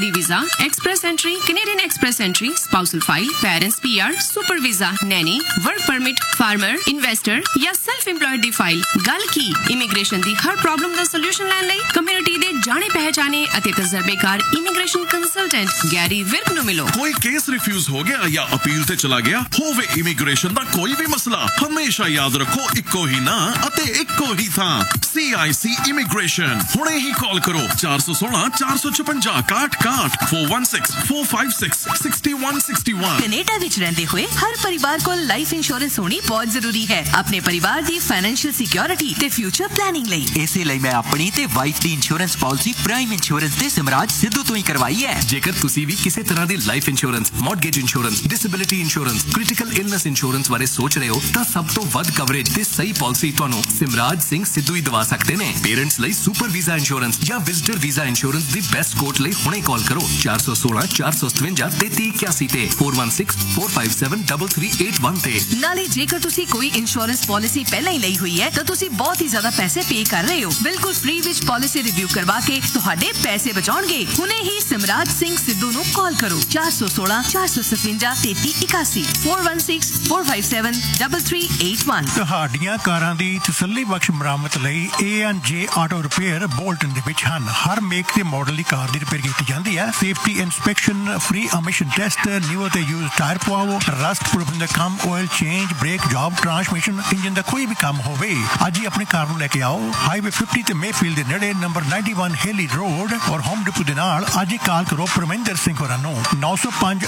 visa, express entry, Canadian express entry, spousal file, parents PR, super visa, nanny, work permit, farmer, investor या self employed ਦੀ file. ਗੱਲ ਕੀ immigration ਦੀ ਹਰ problem ਦਾ solution ਲੈਣ ਲਈ community ਦੇ ਜਾਣੇ ਪਹਿਚਾਣੇ ਅਤੇ ਤਜਰਬੇਕਾਰ ਇਮੀਗ੍ਰੇਸ਼ਨ ਕੰਸਲਟੈਂਟ ਗੈਰੀ ਵਿਰਕ ਨੂੰ ਮਿਲੋ। ਕੋਈ ਕੇਸ ਰਿਫਿਊਜ਼ ਹੋ ਗਿਆ ਜਾਂ ਅਪੀਲ ਤੇ ਚਲਾ ਗਿਆ ਹੋਵੇ ਇਮੀਗ੍ਰੇਸ਼ਨ ਦਾ ਕੋਈ ਵੀ ਮਸਲਾ, ਹਮੇਸ਼ਾ ਯਾਦ ਰੱਖੋ ਇੱਕੋ ਹੀ ਨਾਂ ਅਤੇ ਇੱਕੋ ਹੀ ਥਾਂ CIC ਇਮੀਗ੍ਰੇਸ਼ਨ। ਹੁਣੇ ਹੀ ਕਾਲ ਕਰੋ 416 456 61 416 456 6161। ਕੈਨੇਡਾ ਵਿੱਚ ਰਹਿੰਦੇ ਹੋਏ ਹਰ ਪਰਿਵਾਰ ਕੋਲ ਲਾਈਫ ਇੰਸ਼ੋਰੈਂਸ ਹੋਣੀ ਬਹੁਤ ਜ਼ਰੂਰੀ ਹੈ ਆਪਣੇ ਪਰਿਵਾਰ ਦੀ ਫਾਈਨੈਂਸ਼ੀਅਲ ਸਿਕਿਉਰਿਟੀ ਤੇ ਫਿਊਚਰ ਪਲੈਨਿੰਗ ਲਈ। ਇਸੇ ਲਈ ਮੈਂ ਆਪਣੀ ਤੇ ਵਾਈਫ ਦੀ ਇੰਸ਼ੋਰੈਂਸ ਪਾਲਿਸੀ ਪ੍ਰਾਈਮ ਇੰਸ਼ੋਰੈਂਸ ਦੇ ਸਿਮਰਾਜ ਸਿੱਧੂ ਤੋਂ ਹੀ ਕਰਵਾਈ ਹੈ। ਜੇਕਰ ਤੁਸੀਂ ਵੀ ਕਿਸੇ ਤਰ੍ਹਾਂ ਦੀ life insurance, mortgage insurance, disability insurance, critical illness insurance ਬਾਰੇ ਸੋਚ ਰਹੇ ਹੋ ਤਾਂ ਸਭ ਤੋਂ ਵੱਧ ਕਵਰੇਜ ਤੇ ਸਹੀ ਪਾਲਿਸੀ ਤੁਹਾਨੂੰ ਸਿਮਰਾਜ ਸਿੰਘ ਸਿੱਧੂ ਹੀ ਦਵਾ ਸਕਦੇ ਨੇ। ਪੇਰੈਂਟਸ ਲਈ ਸੁਪਰ ਵੀਜ਼ਾ ਇੰਸ਼ੋਰੈਂਸ ਜਾਂ ਵਿਜ਼ਟਰ ਵੀਜ਼ਾ ਇੰਸ਼ੋਰੈਂਸ ਦੀ ਬੈਸਟ ਕੋਟ ਲਈ ਹੁਣੇ ਕਾਲ ਕਰੋ 416 457 3381 ਤੇ 416 457 3381 ਤੇ। ਨਾਲੇ ਜੇਕਰ ਤੁਸੀਂ ਕੋਈ ਇੰਸ਼ੋਰੈਂਸ ਪਾਲਿਸੀ ਪਹਿਲਾਂ ਹੀ ਲਈ ਹੋਈ ਹੈ ਤਾਂ ਤੁਸੀਂ ਬਹੁਤ ਹੀ ਜ਼ਿਆਦਾ ਪੈਸੇ ਪੇ ਕਰ ਰਹੇ ਹੋ। ਬਿਲਕੁਲ ਫ੍ਰੀ ਵਿੱਚ ਪਾਲਿਸੀ ਰਿਵਿਊ ਕਰਵਾ ਕੇ ਤੁਹਾਡੇ ਪੈਸੇ ਬਚਾਉਣਗੇ। ਹੁਣੇ ਹੀ ਸਿਮਰਾਜ ਸਿੰਘ ਸਿੱਧੂ ਨੂੰ ਕਾਲ ਕਰੋ 416 457 3381 416 457 3381। ਤੁਹਾਡੀਆਂ ਕਾਰਾਂ ਦੀ ਤਸੱਲੀ ਬਖਸ਼ ਮੁਰੰਮਤ ਲਈ A&J ਆਟੋ ਰਿਪੇਅਰ ਬੋਲਟਨ ਦੇ ਵਿੱਚ ਹਨ। ਹਰ ਮੇਕ ਤੇ ਮਾਡਲ ਦੀ ਕਾਰ ਦੀ ਰਿਪੇਅਰ ਕੀਤੀ ਜਾਂਦੀ ਹੈ। Safety inspection, free emission test, new ਅਤੇ ਯੂਜ਼ ਟਾਇਰ ਪਵਾਓ, ਰਸਟ ਪ੍ਰੂਫਿੰਗ ਦਾ ਕੰਮ, oil change, break job, transmission, engine ਦਾ ਕੋਈ ਵੀ ਕੰਮ ਹੋਵੇ ਅੱਜ ਹੀ ਆਪਣੀ ਕਾਰ ਨੂੰ ਲੈ ਕੇ ਆਓ। ਹਾਈਵੇ 50 ਤੇ ਮੇਫੀਲਡ ਦੇ ਨੇੜੇ ਨੰਬਰ 91 ਹੇਲੀ ਰੋਡ ਔਰ ਹੋਮ ਡਿਪੂ ਦੇ ਨਾਲ ਅੱਜ ਹੀ ਕਾਲ ਕਰੋ ਪਰਮਿੰਦਰ ਸਿੰਘ ਹੋਰਾਂ ਨੂੰ 905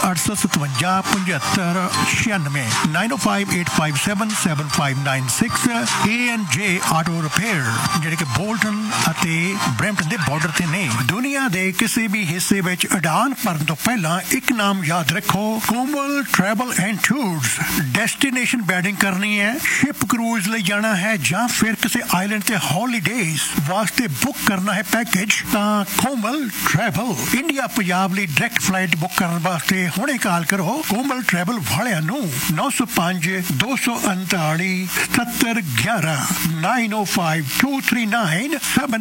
857 75 96 905 857 7596 A&J ਆਟੋ ਰਿਪੇਅਰ ਜਿਹੜੇ ਕਿ ਬੋਲਟਨ ਅਤੇ ਬਰੈਂਪਟਨ ਦੇ ਬਾਰਡਰ ਤੇ ਨੇ। ਦੁਨੀਆ ਦੇ ਕਿਸੇ ਵੀ ਹਿੱਸੇ ਵਿੱਚ ਉਡਾਨ ਭਰਨ ਤੋਂ ਪਹਿਲਾਂ ਇੱਕ ਨਾਮ ਯਾਦ ਰੱਖੋ, ਕੋਮਲ travel and tours. Destination wedding ਕਰਨੀ ਹੈ, ਸ਼ਿਪ ਕਰੂਜ਼ ਲਈ ਜਾਣਾ ਹੈ ਜਾਂ ਫਿਰ ਕਿਸੇ ਆਈਲੈਂਡ ਤੇ ਹੌਲੀਡੇਜ਼ ਵਾਸਤੇ ਬੁੱਕ ਕਰਨਾ ਹੈ ਪੈਕੇਜ ਤਾਂ ਕੋਮਲ ਟਰੈਵਲ। ਇੰਡੀਆ ਪੰਜਾਬ ਲਈ ਡਾਇਰੈਕਟ ਫਲਾਈਟ ਬੁੱਕ ਕਰਨ ਵਾਸਤੇ ਹੁਣੇ ਕਾਲ ਕਰੋ ਕੋਮਲ ਟਰੈਵਲ ਵਾਲਿਆਂ ਨੂੰ 905 239 7711 905 239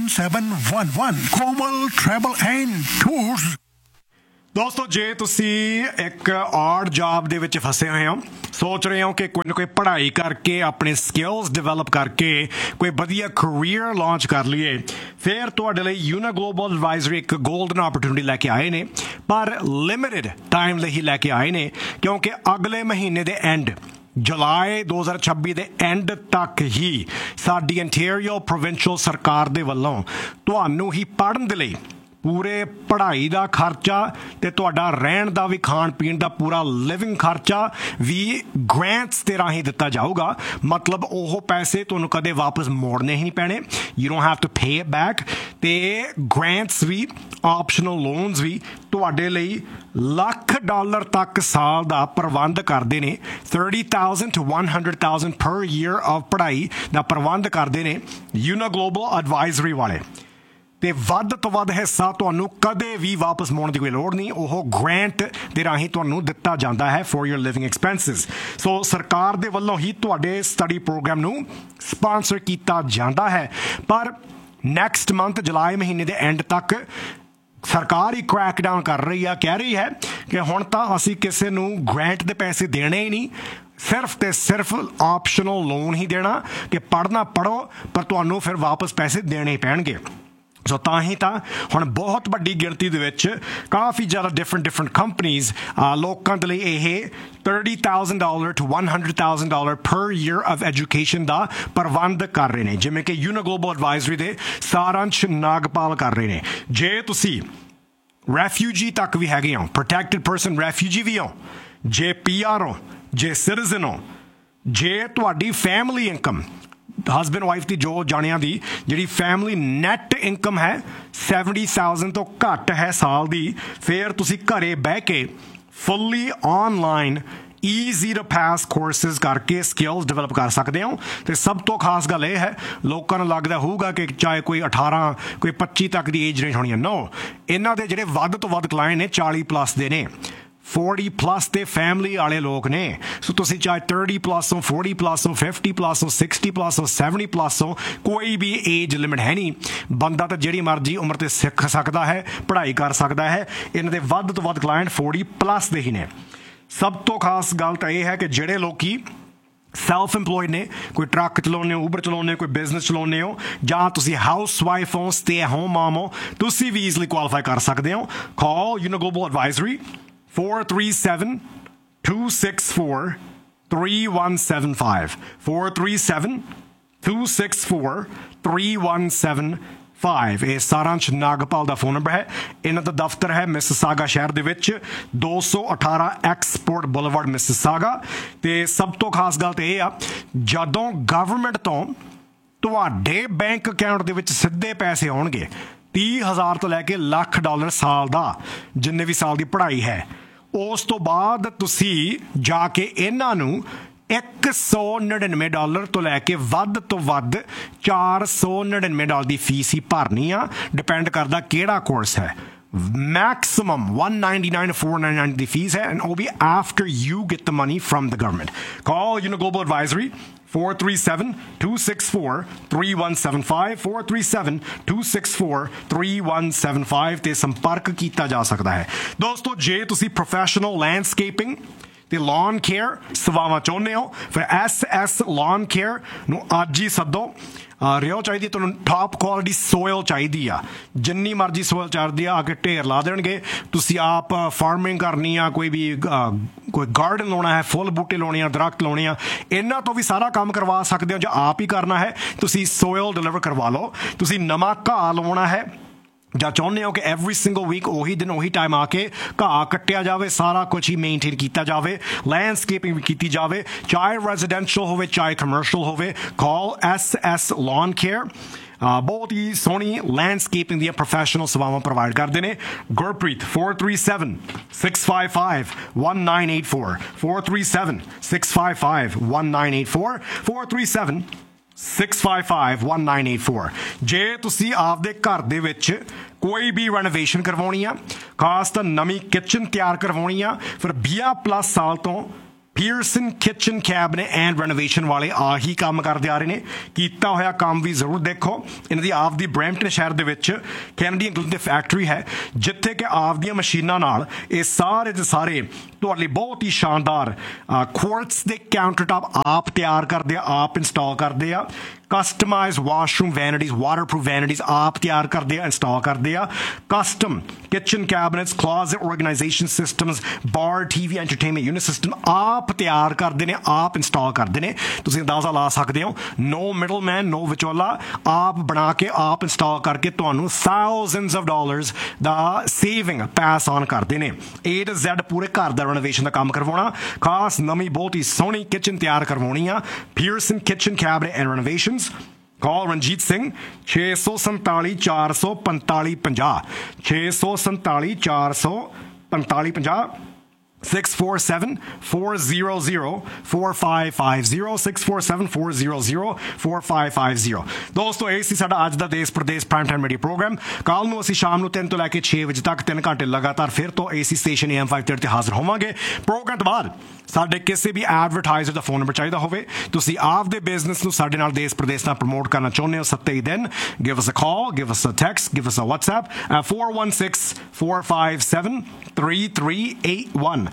7711 ਕੋਮਲ ਟਰੈਵਲ ਐਂਡ ਟੂਰਸ। ਦੋਸਤੋ, ਜੇ ਤੁਸੀਂ ਇੱਕ ਆਡ ਜੌਬ ਦੇ ਵਿੱਚ ਫਸੇ ਹੋਏ ਹੋ, ਸੋਚ ਰਹੇ ਹੋ ਕਿ ਕੋਈ ਨਾ ਕੋਈ ਪੜ੍ਹਾਈ ਕਰਕੇ ਆਪਣੇ ਸਕਿੱਲਸ ਡਿਵੈਲਪ ਕਰਕੇ ਕੋਈ ਵਧੀਆ ਕਰੀਅਰ ਲਾਂਚ ਕਰ ਲਈਏ, ਫਿਰ ਤੁਹਾਡੇ ਲਈ ਯੂਨਾ ਗਲੋਬਲ ਐਡਵਾਈਜ਼ਰੀ ਇੱਕ ਗੋਲਡਨ ਆਪਰਚੁਨਿਟੀ ਲੈ ਕੇ ਆਏ ਨੇ। ਪਰ ਲਿਮਿਟਿਡ ਟਾਈਮ ਲਈ ਹੀ ਲੈ ਕੇ ਆਏ ਨੇ ਕਿਉਂਕਿ ਅਗਲੇ ਮਹੀਨੇ ਦੇ ਐਂਡ ਜੁਲਾਈ 2026 ਦੇ ਐਂਡ ਤੱਕ ਹੀ ਸਾਡੀ ਇੰਟੀਰੀਅਰ ਪ੍ਰੋਵਿੰਸ਼ੀਅਲ ਸਰਕਾਰ ਦੇ ਵੱਲੋਂ ਤੁਹਾਨੂੰ ਹੀ ਪੜ੍ਹਨ ਦੇ ਲਈ ਪੂਰੇ ਪੜ੍ਹਾਈ ਦਾ ਖਰਚਾ ਤੇ ਤੁਹਾਡਾ ਰਹਿਣ ਦਾ ਵੀ, ਖਾਣ ਪੀਣ ਦਾ ਪੂਰਾ ਲਿਵਿੰਗ ਖਰਚਾ ਵੀ ਗ੍ਰਾਂਟਸ ਦੇ ਰਾਹੀਂ ਦਿੱਤਾ ਜਾਊਗਾ। ਮਤਲਬ ਉਹ ਪੈਸੇ ਤੁਹਾਨੂੰ ਕਦੇ ਵਾਪਸ ਮੋੜਨੇ ਹੀ ਨਹੀਂ ਪੈਣੇ। You don't have to pay it back. ਤੇ ਗ੍ਰਾਂਟਸ ਵੀ, ਆਪਸ਼ਨਲ ਲੋਨਸ ਵੀ ਤੁਹਾਡੇ ਲਈ $1,00,000 ਤੱਕ ਸਾਲ ਦਾ ਪ੍ਰਬੰਧ ਕਰਦੇ ਨੇ। 30,000 to 100,000 ਪਰ ਈਅਰ ਆਫ ਪੜ੍ਹਾਈ ਦਾ ਪ੍ਰਬੰਧ ਕਰਦੇ ਨੇ ਯੂਨਾ ਗਲੋਬਲ ਐਡਵਾਈਜ਼ਰੀ ਵਾਲੇ। ਤੇ ਵੱਧ ਤੋਂ ਵੱਧ ਹਿੱਸਾ ਤੁਹਾਨੂੰ ਕਦੇ ਵੀ ਵਾਪਸ ਮੋੜਨ ਦੀ ਕੋਈ ਲੋੜ ਨਹੀਂ। ਉਹ ਗ੍ਰਾਂਟ ਦੇ ਰਾਹੀਂ ਤੁਹਾਨੂੰ ਦਿੱਤਾ ਜਾਂਦਾ ਹੈ ਫॉर ਯੂਰ ਲਿਵਿੰਗ ਐਕਸਪੈਂਸਿਸ। ਸੋ ਸਰਕਾਰ ਦੇ ਵੱਲੋਂ ਹੀ ਤੁਹਾਡੇ ਸਟੱਡੀ ਪ੍ਰੋਗਰਾਮ ਨੂੰ ਸਪਾਂਸਰ ਕੀਤਾ ਜਾਂਦਾ ਹੈ। ਪਰ ਨੈਕਸਟ ਮੰਥ ਜੁਲਾਈ ਮਹੀਨੇ ਦੇ ਐਂਡ ਤੱਕ ਸਰਕਾਰ ਹੀ ਕ੍ਰੈਕ ਡਾਊਨ ਕਰ ਰਹੀ ਆ, ਕਹਿ ਰਹੀ ਹੈ ਕਿ ਹੁਣ ਤਾਂ ਅਸੀਂ ਕਿਸੇ ਨੂੰ ਗ੍ਰਾਂਟ ਦੇ ਪੈਸੇ ਦੇਣੇ ਹੀ ਨਹੀਂ, ਸਿਰਫ ਤੇ ਸਿਰਫ ਆਪਸ਼ਨਲ ਲੋਨ ਹੀ ਦੇਣਾ ਕਿ ਪੜ੍ਹਨਾ ਪੜ੍ਹੋ ਪਰ ਤੁਹਾਨੂੰ ਫਿਰ ਵਾਪਸ ਪੈਸੇ ਦੇਣੇ ਹੀ ਪੈਣਗੇ। ਸੋ ਤਾਂ ਹੀ ਤਾਂ ਹੁਣ ਬਹੁਤ ਵੱਡੀ ਗਿਣਤੀ ਦੇ ਵਿੱਚ ਕਾਫੀ ਜ਼ਿਆਦਾ ਡਿਫਰੈਂਟ ਕੰਪਨੀਜ਼ ਲੋਕਾਂ ਦੇ ਲਈ ਇਹ $30,000 to $100,000 ਪਰ ਈਅਰ ਆਫ ਐਜੂਕੇਸ਼ਨ ਦਾ ਪ੍ਰਬੰਧ ਕਰ ਰਹੇ ਨੇ, ਜਿਵੇਂ ਕਿ ਯੂਨਾ ਗਲੋਬਲ ਐਡਵਾਈਜ਼ਰੀ ਦੇ ਸਾਰਾਂਸ਼ ਨਾਗਪਾਲ ਕਰ ਰਹੇ ਨੇ। ਜੇ ਤੁਸੀਂ ਰੈਫਿਊਜੀ ਤੱਕ ਵੀ ਹੈਗੇ ਹੋ, ਪ੍ਰੋਟੈਕਟਡ ਪਰਸਨ ਰੈਫਿਊਜੀ ਵੀ ਹੋ, ਜੇ PR ਹੋ, ਜੇ ਸਿਟੀਜ਼ਨ ਹੋ, ਜੇ ਤੁਹਾਡੀ ਫੈਮਿਲੀ ਇਨਕਮ ਹਸਬੈਂਡ ਵਾਈਫ ਦੀ ਜੋ ਜਾਣਿਆਂ ਦੀ ਜਿਹੜੀ ਫੈਮਿਲੀ ਨੈਟ ਇਨਕਮ ਹੈ 70,000 ਤੋਂ ਘੱਟ ਹੈ ਸਾਲ ਦੀ, ਫਿਰ ਤੁਸੀਂ ਘਰੇ ਬਹਿ ਕੇ ਫੁੱਲੀ online easy two pass courses ਕਰਕੇ ਸਕਿੱਲਸ ਡਿਵੈਲਪ ਕਰ ਸਕਦੇ ਹੋ। ਤੇ ਸਭ ਤੋਂ ਖਾਸ ਗੱਲ ਇਹ ਹੈ, ਲੋਕਾਂ ਨੂੰ ਲੱਗਦਾ ਹੋਊਗਾ ਕਿ ਚਾਹੇ ਕੋਈ 18 ਕੋਈ 25 ਤੱਕ ਦੀ ਏਜ ਰੇਂਜ ਹੋਣੀ ਹੈ। ਨੋ, ਇਹਨਾਂ ਦੇ ਜਿਹੜੇ ਵੱਧ ਤੋਂ ਵੱਧ ਕਲਾਇੰਟ ਨੇ 40+ ਦੇ ਨੇ। 40+ ਤੇ ਫੈਮਿਲੀ ਵਾਲੇ ਲੋਕ ਨੇ। ਸੋ ਤੁਸੀਂ ਚਾਹੇ 30+ ਹੋ, 40+ ਹੋ, 50+ ਹੋ, 60+ ਹੋ, 70+ ਹੋ, ਕੋਈ ਵੀ ਏਜ ਲਿਮਿਟ ਹੈ ਨਹੀਂ। ਬੰਦਾ ਤਾਂ ਜਿਹੜੀ ਮਰਜ਼ੀ ਉਮਰ ਤੇ ਸਿੱਖ ਸਕਦਾ ਹੈ, ਪੜ੍ਹਾਈ ਕਰ ਸਕਦਾ ਹੈ। ਇਹਨਾਂ ਦੇ ਵੱਧ ਤੋਂ ਵੱਧ ਕਲਾਇੰਟ 40+ ਦੇ ਹੀ ਨੇ। ਸਭ ਤੋਂ ਖਾਸ ਗੱਲ ਤਾਂ ਇਹ ਹੈ ਕਿ ਜਿਹੜੇ ਲੋਕੀ ਸੈਲਫ ਇੰਪਲੋਇਡ ਨੇ, ਕੋਈ ਟਰੱਕ ਚਲਾਉਂਦੇ ਹੋ, ਊਬਰ ਚਲਾਉਂਦੇ ਹੋ, ਕੋਈ ਬਿਜ਼ਨਸ ਚਲਾਉਂਦੇ ਹੋ, ਜਾਂ ਤੁਸੀਂ ਹਾਊਸ ਵਾਈਫ ਹੋ, ਸਟੇ ਐਟ ਹੋਮ ਮਮ ਹੋ, ਤੁਸੀਂ ਵੀ ਈਜ਼ਲੀ ਕੁਆਲੀਫਾਈ ਕਰ ਸਕਦੇ ਹੋ। ਕਾਲ ਯੂਨੋ ਗਲੋਬਲ ਐਡਵਾਈਜ਼ਰੀ 437-264-3175 437-264-3175। ਇਹ ਸਾਰਾਂਸ਼ ਨਾਗਪਾਲ ਦਾ ਫੋਨ ਨੰਬਰ ਹੈ। ਇਹਨਾਂ ਦਾ ਦਫ਼ਤਰ ਹੈ ਮਿਸਿਸਾਗਾ ਸ਼ਹਿਰ ਦੇ ਵਿੱਚ, 218 ਐਕਸਪੋਰਟ ਬੁਲੇਵਾਰਡ ਮਿਸਿਸਾਗਾ। ਤੇ ਸਭ ਤੋਂ ਖਾਸ ਗੱਲ ਤਾਂ ਇਹ ਆ, ਜਦੋਂ ਗਵਰਨਮੈਂਟ ਤੋਂ ਤੁਹਾਡੇ ਬੈਂਕ ਅਕਾਊਂਟ ਦੇ ਵਿੱਚ ਸਿੱਧੇ ਪੈਸੇ ਆਉਣਗੇ, 30,000 ਤੋਂ ਲੈ ਕੇ $1,00,000 ਸਾਲ ਦਾ, ਜਿੰਨੇ ਵੀ ਸਾਲ ਦੀ ਪੜ੍ਹਾਈ ਹੈ, ਉਸ ਤੋਂ ਬਾਅਦ ਤੁਸੀਂ ਜਾ ਕੇ ਇਹਨਾਂ ਨੂੰ $199 ਤੋਂ ਲੈ ਕੇ ਵੱਧ ਤੋਂ ਵੱਧ $499 ਦੀ ਫੀਸ ਹੀ ਭਰਨੀ ਆ। ਡਿਪੈਂਡ ਕਰਦਾ ਕਿਹੜਾ ਕੋਰਸ ਹੈ। ਮੈਕਸਿਮਮ $199 $499 ਦੀ ਫੀਸ ਹੈ, ਐਂਡ ਉਹ ਵੀ after you get the money from the government. Call you know global advisory 437-264-3175 437-264-3175 ਤੇ ਸੰਪਰਕ ਕੀਤਾ ਜਾ ਸਕਦਾ ਹੈ। ਦੋਸਤੋ, ਜੇ ਤੁਸੀਂ ਪ੍ਰੋਫੈਸ਼ਨਲ ਲੈਂਡਸਕੇਪਿੰਗ ਤੇ ਲਾਨ ਕੇਅਰ ਸੇਵਾਵਾਂ ਚਾਹੁੰਦੇ ਹੋ, ਫਿਰ SS ਲਾਨ ਕੇਅਰ ਨੂੰ ਅੱਜ ਹੀ ਸੱਦੋ। ਰਿਓ ਚਾਹੀਦੀ ਤੁਹਾਨੂੰ, ਟਾਪ ਕੁਆਲਿਟੀ ਸੋਇਲ ਚਾਹੀਦੀ ਆ, ਜਿੰਨੀ ਮਰਜ਼ੀ ਸੋਇਲ ਚਾਹੀਦੀ ਆ, ਆ ਕੇ ਢੇਰ ਲਾ ਦੇਣਗੇ। ਤੁਸੀਂ ਆਪ ਫਾਰਮਿੰਗ ਕਰਨੀ ਆ, ਕੋਈ ਗਾਰਡਨ ਲਾਉਣਾ ਹੈ, ਫੁੱਲ ਬੂਟੇ ਲਾਉਣੇ ਆ, ਦਰਖਤ ਲਾਉਣੇ ਆ, ਇਹਨਾਂ ਤੋਂ ਵੀ ਸਾਰਾ ਕੰਮ ਕਰਵਾ ਸਕਦੇ ਹੋ। ਜਾਂ ਆਪ ਹੀ ਕਰਨਾ ਹੈ, ਤੁਸੀਂ ਸੋਇਲ ਡਿਲੀਵਰ ਕਰਵਾ ਲਓ। ਤੁਸੀਂ ਨਵਾਂ ਘਾਹ ਲਾਉਣਾ ਹੈ, ਜਾਂ ਚਾਹੁੰਦੇ ਹੋ ਕਿ ਐਵਰੀ ਸਿੰਗਲ ਵੀਕ ਉਹੀ ਦਿਨ ਉਹੀ ਟਾਈਮ ਆ ਕੇ ਘਾਹ ਕੱਟਿਆ ਜਾਵੇ, ਸਾਰਾ ਕੁਝ ਹੀ ਮੇਨਟੇਨ ਕੀਤਾ ਜਾਵੇ, ਲੈਂਡਸਕੇਪਿੰਗ ਵੀ ਕੀਤੀ ਜਾਵੇ, ਚਾਹੇ ਰੈਜ਼ੀਡੈਂਸ਼ੀਅਲ ਹੋਵੇ ਚਾਹੇ ਕਮਰਸ਼ੀਅਲ ਹੋਵੇ, ਕਾਲ SS ਲਾਨ ਕੇਅਰ। ਬਹੁਤ ਹੀ ਸੋਹਣੀ ਲੈਂਡਸਕੇਪਿੰਗ ਦੀਆਂ ਪ੍ਰੋਫੈਸ਼ਨਲ ਸੇਵਾਵਾਂ ਪ੍ਰੋਵਾਈਡ ਕਰਦੇ ਨੇ। ਗੁਰਪ੍ਰੀਤ 437-655-1984 437-655-1984 437-655-1984। ਜੇ ਤੁਸੀਂ ਆਪਦੇ ਘਰ ਦੇ ਵਿੱਚ ਕੋਈ ਵੀ ਰੈਨੋਵੇਸ਼ਨ ਕਰਵਾਉਣੀ ਆ, ਖਾਸ ਤਾਂ ਨਵੀਂ ਕਿਚਨ ਤਿਆਰ ਕਰਵਾਉਣੀ ਆ, ਫਿਰ 20+ ਸਾਲ ਤੋਂ Pearson kitchen cabinet and renovation ਵਾਲੇ ਆਹੀ ਕੰਮ ਕਰਦੇ ਆ ਰਹੇ ਨੇ। ਕੀਤਾ ਹੋਇਆ ਕੰਮ ਵੀ ਜ਼ਰੂਰ ਦੇਖੋ। ਇਹਨਾਂ ਦੀ ਆਪਦੀ ਬਰੈਂਪਟਨ ਸ਼ਹਿਰ ਦੇ ਵਿੱਚ ਕੈਨੇਡੀਅਨ ਗਲੂਟਨ ਦੀ ਫੈਕਟਰੀ ਹੈ, ਜਿੱਥੇ ਕਿ ਆਪਦੀਆਂ ਮਸ਼ੀਨਾਂ ਨਾਲ ਇਹ ਸਾਰੇ ਦੇ ਸਾਰੇ ਤੁਹਾਡੇ ਲਈ ਬਹੁਤ ਹੀ ਸ਼ਾਨਦਾਰ ਕੁਆਰਟਸ ਦੇ ਕਾਊਂਟਰ ਟਾਪ ਆਪ ਤਿਆਰ ਕਰਦੇ ਆ, ਆਪ ਇੰਸਟਾਲ ਕਰਦੇ ਆ। ਕਸਟਮਾਈਜ਼ ਵਾਸ਼ਰੂਮ ਵੈਨਿਟੀਜ਼, ਵਾਟਰਪ੍ਰੂਫ ਵੈਨਿਟੀਜ਼ ਆਪ ਤਿਆਰ ਕਰਦੇ ਆ, ਇੰਸਟਾਲ ਕਰਦੇ ਆ। ਕਸਟਮ ਕਿਚਨ ਕੈਬਨਿਟਸ, ਕਲੋਜ਼ਟ ਆਰਗੇਨਾਈਜੇਸ਼ਨ ਸਿਸਟਮਸ, ਬਾਰ TV ਐਂਟਰਟੇਨਮੈਂਟ ਯੂਨਿਟ ਸਿਸਟਮ ਆਪ ਤਿਆਰ ਕਰਦੇ ਨੇ, ਆਪ ਇੰਸਟਾਲ ਕਰਦੇ ਨੇ। ਤੁਸੀਂ ਅੰਦਾਜ਼ਾ ਲਾ ਸਕਦੇ ਹੋ, ਨੋ ਮਿਡਲਮੈਨ, ਨੋ ਵਿਚੋਲਾ, ਆਪ ਬਣਾ ਕੇ ਆਪ ਇੰਸਟਾਲ ਕਰਕੇ ਤੁਹਾਨੂੰ thousands of dollars the saving pass on ਕਰਦੇ ਨੇ। A to Z ਪੂਰੇ ਘਰ ਦਾ ਰੈਨੋਵੇਸ਼ਨ ਦਾ ਕੰਮ ਕਰਵਾਉਣਾ, ਖਾਸ ਨਵੀਂ ਬਹੁਤ ਹੀ ਸੋਹਣੀ ਕਿਚਨ ਤਿਆਰ ਕਰਵਾਉਣੀ ਆ। Pearson kitchen cabinet and ਰੈਨੋਵੇਸ਼ਨਸ। ਕਾਲ ਰਣਜੀਤ ਸਿੰਘ 647-445-50 647-445-50 647-400-4550 647-400-4550। ਦੋਸਤੋ, ਇਹ ਸੀ ਸਾਡਾ ਅੱਜ ਦਾ ਦੇਸ਼ Pradesh prime time media programme. ਕੱਲ ਨੂੰ ਅਸੀਂ ਸ਼ਾਮ ਨੂੰ 3 ਤੋਂ ਲੈ ਕੇ 6 ਵਜੇ ਤੱਕ 3 ਘੰਟੇ ਲਗਾਤਾਰ ਫਿਰ ਤੋਂ AC ਸਟੇਸ਼ਨ AM 530 ਤੇ ਹਾਜ਼ਰ ਹੋਵਾਂਗੇ। ਪ੍ਰੋਗਰਾਮ ਤੋਂ ਬਾਅਦ ਸਾਡੇ ਕਿਸੇ ਵੀ ਐਡਵਰਟਾਈਜ਼ਰ ਦਾ ਫੋਨ ਨੰਬਰ ਚਾਹੀਦਾ ਹੋਵੇ, ਤੁਸੀਂ ਆਪਦੇ ਬਿਜ਼ਨਸ ਨੂੰ ਸਾਡੇ ਨਾਲ ਦੇਸ਼ ਪ੍ਰਦੇਸ਼ ਨਾਲ ਪ੍ਰਮੋਟ ਕਰਨਾ ਚਾਹੁੰਦੇ ਹੋ, 7 ਦਿਨ, give us a call, give us a text, give us a WhatsApp at 416-457-3381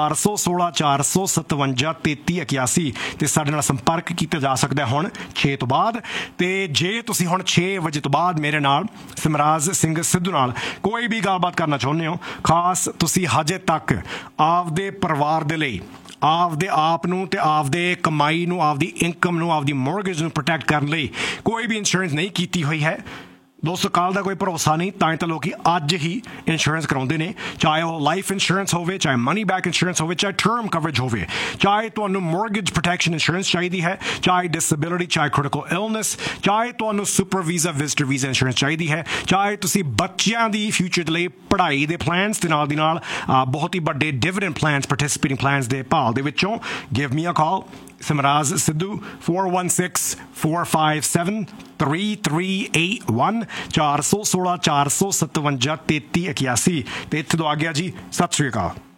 416-457-3381 ਤੇ ਸਾਡੇ ਨਾਲ ਸੰਪਰਕ ਕੀਤਾ ਜਾ ਸਕਦਾ ਹੁਣ 6 ਤੋਂ ਬਾਅਦ। ਤੇ ਜੇ ਤੁਸੀਂ ਹੁਣ 6 ਵਜੇ ਤੋਂ ਬਾਅਦ ਮੇਰੇ ਨਾਲ ਸਿਮਰਾਜ ਸਿੰਘ ਸਿੱਧੂ ਨਾਲ ਕੋਈ ਵੀ ਗੱਲਬਾਤ ਕਰਨਾ ਚਾਹੁੰਦੇ ਹੋ, ਖਾਸ ਤੁਸੀਂ ਹਜੇ ਤੱਕ ਆਪਦੇ ਪਰਿਵਾਰ ਦੇ ਲਈ, ਆਪਦੇ ਆਪ ਨੂੰ ਤੇ ਆਪਦੇ ਕਮਾਈ ਨੂੰ, ਆਪਦੀ ਇਨਕਮ ਨੂੰ, ਆਪਦੀ ਮੋਰਗੇਜ ਨੂੰ ਪ੍ਰੋਟੈਕਟ ਕਰਨ ਲਈ ਕੋਈ ਵੀ ਇੰਸ਼ੋਰੈਂਸ ਨਹੀਂ ਕੀਤੀ ਹੋਈ ਹੈ, ਦੋਸਤੋ, ਕੱਲ੍ਹ ਦਾ ਕੋਈ ਭਰੋਸਾ ਨਹੀਂ। ਤਾਂ ਲੋਕੀ ਅੱਜ ਹੀ ਇੰਸ਼ੋਰੈਂਸ ਕਰਾਉਂਦੇ ਨੇ, ਚਾਹੇ ਉਹ ਲਾਈਫ ਇੰਸ਼ੋਰੈਂਸ ਹੋਵੇ, ਚਾਹੇ ਮਨੀ ਬੈਕ ਇੰਸ਼ੋਰੈਂਸ ਹੋਵੇ, ਚਾਹੇ ਟਰਮ ਕਵਰੇਜ ਹੋਵੇ, ਚਾਹੇ ਤੁਹਾਨੂੰ ਮੋਰਗੇਜ ਪ੍ਰੋਟੈਕਸ਼ਨ ਇੰਸ਼ੋਰੈਂਸ ਚਾਹੀਦੀ ਹੈ, ਚਾਹੇ ਡਿਸੇਬਿਲਿਟੀ, ਚਾਹੇ ਕ੍ਰਿਟੀਕਲ ਇਲਨੈਸ, ਚਾਹੇ ਤੁਹਾਨੂੰ super visa, visitor visa insurance ਚਾਹੀਦੀ ਹੈ, ਚਾਹੇ ਤੁਸੀਂ ਬੱਚਿਆਂ ਦੀ ਫਿਊਚਰ ਦੇ ਲਈ ਪੜ੍ਹਾਈ ਦੇ ਪਲਾਨਸ ਤੇ ਨਾਲ ਦੀ ਨਾਲ ਬਹੁਤ ਹੀ ਵੱਡੇ ਡਿਵੀਡੈਂਡ ਪਲਾਨਸ, ਪਾਰਟਿਸਿਪੇਟਿੰਗ ਪਲਾਨਸ ਦੇ ਭਾਲ ਦੇ ਵਿੱਚੋਂ, ਗਿਵ ਮੀ ਅ ਕਾਲ, Simraz Sidhu 416-457-3381 416-457-3381 ਤੇ ਇੱਥੇ ਤੋਂ ਆ ਗਿਆ ਜੀ। ਸਤਿ ਸ਼੍ਰੀ ਅਕਾਲ।